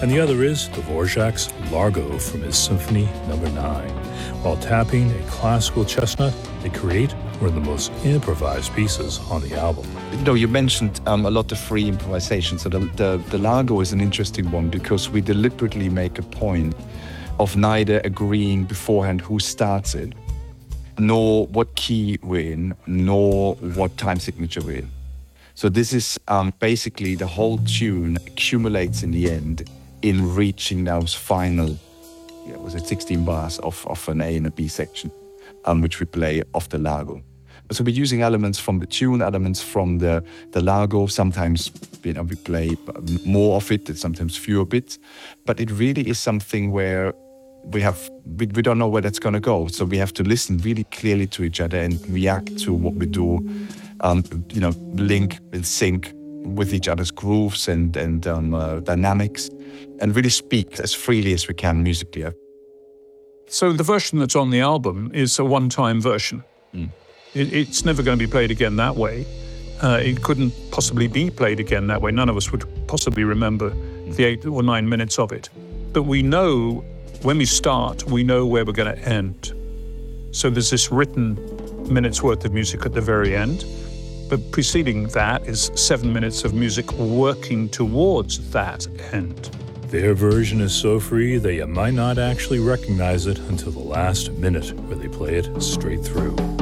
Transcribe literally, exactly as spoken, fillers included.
and the other is Dvorak's Largo from his Symphony Number nine. While tapping a classical chestnut, they create one of the most improvised pieces on the album. You know, you mentioned um, a lot of free improvisation. So the, the, the Largo is an interesting one because we deliberately make a point of neither agreeing beforehand who starts it, nor what key we're in, nor what time signature we're in. So this is um, basically the whole tune accumulates in the end in reaching those final, yeah, was it sixteen bars of, of an A and a B section, um, which we play off the Largo. So we're using elements from the tune, elements from the, the Largo. Sometimes, you know, we play more of it, sometimes fewer bits. But it really is something where we have we, we don't know where that's going to go. So we have to listen really clearly to each other and react to what we do. Um, you know, link and sync with each other's grooves and and um, uh, dynamics, and really speak as freely as we can musically. So the version that's on the album is a one-time version. Mm. It, it's never going to be played again that way. Uh, it couldn't possibly be played again that way. None of us would possibly remember mm. the eight or nine minutes of it. But we know when we start, we know where we're going to end. So there's this written minutes worth of music at the very end. But preceding that is seven minutes of music working towards that end. Their version is so free that you might not actually recognize it until the last minute where they play it straight through.